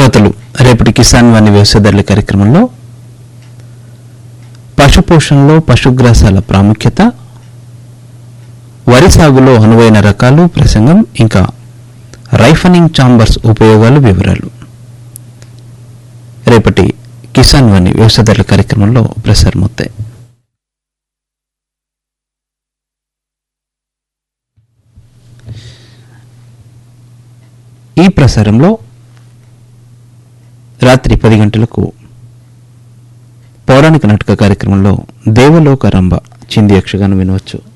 శ్రోతలు రేపటి కిసాన్ వాణి వ్యవసాయదారుల కార్యక్రమంలో పశుపోషణలో పశుగ్రాసాల ప్రాముఖ్యత, వరి సాగులో అనువైన రకాలు ప్రసంగం, ఇంకా రైఫనింగ్ ఛాంబర్స్ ఉపయోగాలు వివరాలు రేపటి కిసాన్ వాణి వ్యవసాయదారుల కార్యక్రమంలో ప్రసారమవుతాయి. ఈ ప్రసారంలో రాత్రి 10 గంటలకు పౌరాణిక నాటక కార్యక్రమంలో దేవలోక రంభ చింది యక్షగానం వినవచ్చు.